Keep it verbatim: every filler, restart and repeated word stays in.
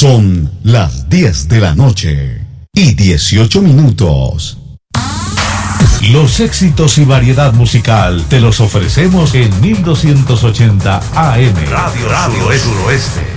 Son las diez de la noche y dieciocho minutos. Los éxitos y variedad musical te los ofrecemos en mil doscientos ochenta A M. Radio, Radio Suroeste.